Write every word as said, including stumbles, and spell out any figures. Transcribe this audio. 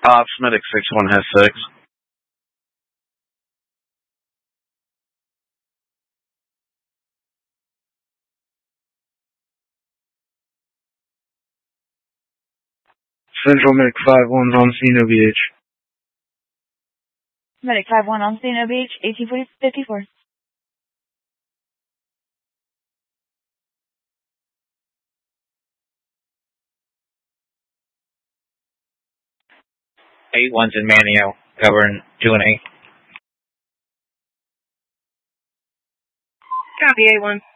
Ops Medic six one has six. Central Medic five one's on scene O B H. Medic five one on scene O B H, eighteen fifty-four. eight one's in Manio, covering two and eight. Copy, eight one.